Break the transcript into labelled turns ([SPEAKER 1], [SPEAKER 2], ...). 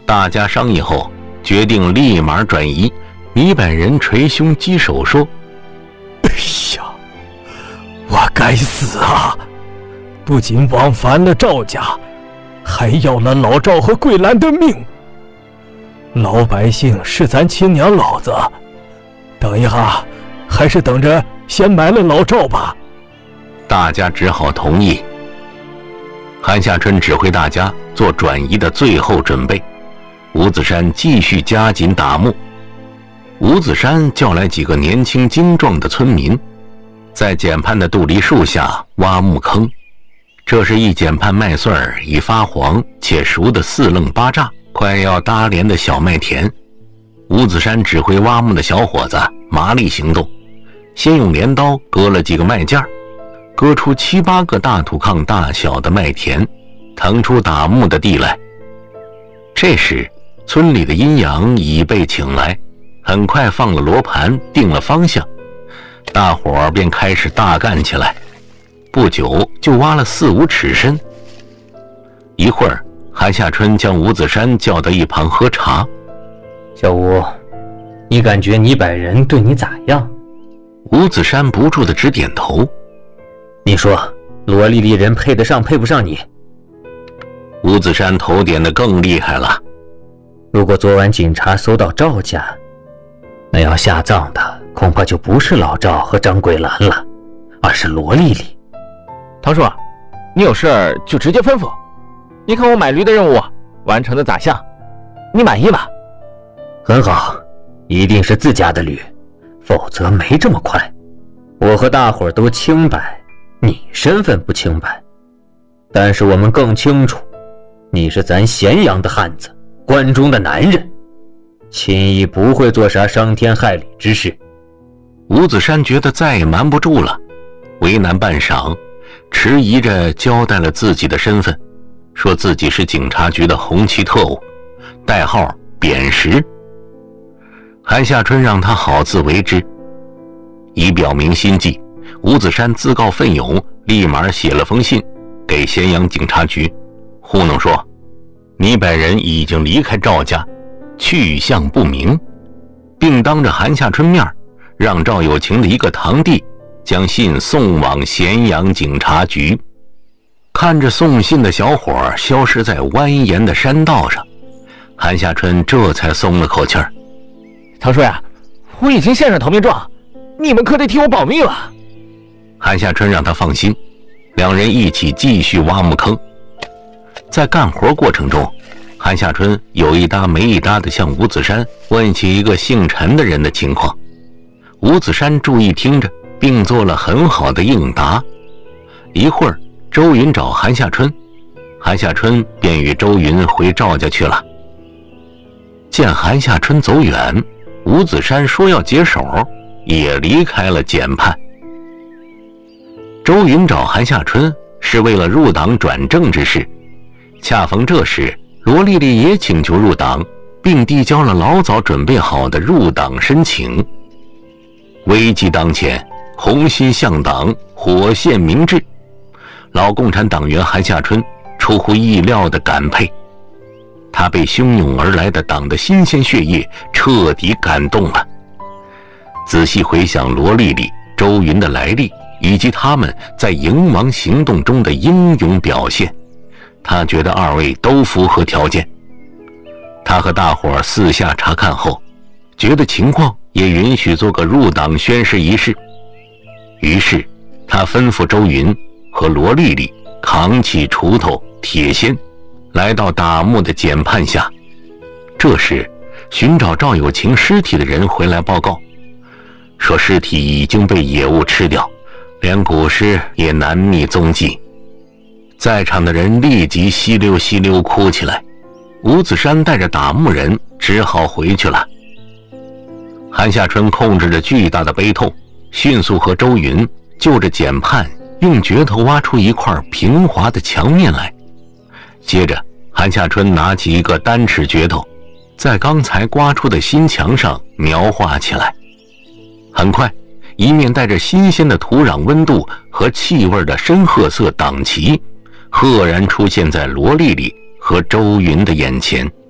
[SPEAKER 1] 大家商议后，决定立马转移。泥百人捶胸击手说：“
[SPEAKER 2] 哎呀，我该死啊！不仅枉烦了赵家，还要了老赵和桂兰的命。老百姓是咱亲娘老子，等一下，还是等着先埋了老赵吧。”
[SPEAKER 1] 大家只好同意。韩夏春指挥大家做转移的最后准备，吴子山继续加紧打木。吴子山叫来几个年轻精壮的村民，在简畔的杜梨树下挖木坑。这是一简畔麦穗儿已发黄且熟的4楞8炸，快要搭连的小麦田。吴子山指挥挖木的小伙子麻利行动，先用镰刀割了几个麦架，割出7、8个大土炕大小的麦田，腾出打木的地来。这时村里的阴阳已被请来，很快放了罗盘，定了方向，大伙儿便开始大干起来。不久就挖了4、5尺深。一会儿，韩夏春将吴子山叫到一旁喝茶。
[SPEAKER 3] 小吴，你感觉泥百人对你咋样？
[SPEAKER 1] 吴子山不住地直点头。
[SPEAKER 3] 你说，罗丽丽人配得上配不上你？
[SPEAKER 1] 吴子山头点得更厉害了。
[SPEAKER 3] 如果昨晚警察搜到赵家，那要下葬的恐怕就不是老赵和张桂兰了，而是罗丽丽。
[SPEAKER 4] 唐叔，你有事就直接吩咐。你看我买驴的任务完成的咋样？你满意吗？
[SPEAKER 3] 很好，一定是自家的驴，否则没这么快。我和大伙儿都清白，你身份不清白，但是我们更清楚，你是咱咸阳的汉子，关中的男人，轻易不会做啥伤天害理之事。
[SPEAKER 1] 吴子山觉得再也瞒不住了，为难半晌，迟疑着交代了自己的身份，说自己是警察局的红旗特务，代号扁食。韩夏春让他好自为之。以表明心迹，吴子山自告奋勇，立马写了封信给咸阳警察局，糊弄说泥百人已经离开赵家，去向不明，并当着韩夏春面让赵有情的一个堂弟将信送往咸阳警察局。看着送信的小伙消失在蜿蜒的山道上，韩夏春这才松了口气儿。
[SPEAKER 4] 唐叔呀，我已经献上逃命状，你们可得替我保密了。
[SPEAKER 1] 韩夏春让他放心，两人一起继续挖木坑。在干活过程中，韩夏春有一搭没一搭地向吴子山问起一个姓陈的人的情况。吴子山注意听着，并做了很好的应答。一会儿，周云找韩夏春，韩夏春便与周云回赵家去了。见韩夏春走远，吴子山说要解手，也离开了简畔。周云找韩夏春是为了入党转正之事，恰逢这时罗丽丽也请求入党，并递交了老早准备好的入党申请。危机当前，红心向党，火线明志，老共产党员韩夏春出乎意料的感佩，他被汹涌而来的党的新鲜血液彻底感动了。仔细回想罗丽丽、周云的来历以及他们在迎王行动中的英勇表现，他觉得二位都符合条件。他和大伙私下查看后，觉得情况也允许做个入党宣誓仪式，于是他吩咐周云和罗丽丽扛起锄头、铁锨，来到打木的简畔下。这时寻找赵有情尸体的人回来报告，说尸体已经被野物吃掉，连古尸也难觅踪迹。在场的人立即稀溜稀溜哭起来。吴子山带着打木人只好回去了。韩夏春控制着巨大的悲痛，迅速和周云就着简畔用镢头挖出一块平滑的墙面来。接着韩夏春拿起一个单尺镢头，在刚才刮出的新墙上描画起来。很快，一面带着新鲜的土壤温度和气味的深褐色党旗赫然出现在罗丽丽和周云的眼前。